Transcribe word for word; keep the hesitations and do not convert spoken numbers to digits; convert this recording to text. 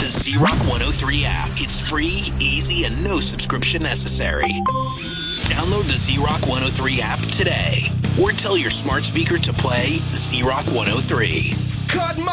the Z Rock one oh three app. It's free, easy, and no subscription necessary. Download the Z Rock one oh three app today, or tell your smart speaker to play Z Rock one oh three. Cut my